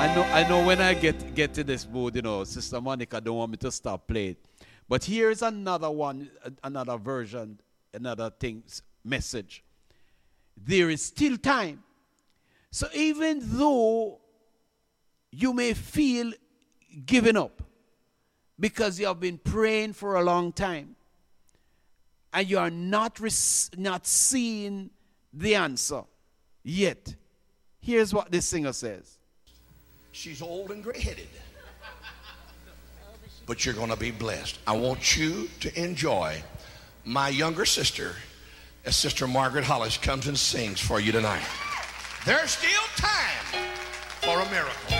I know when I get to this mood, Sister Monica don't want me to stop playing. But here's another one, another version, another thing's message. There is still time. So even though you may feel giving up because you have been praying for a long time and you are not seeing the answer yet, here's what this singer says. She's old and gray-headed, but you're going to be blessed. I want you to enjoy my younger sister as Sister Margaret Hollis comes and sings for you tonight. There's still time for a miracle.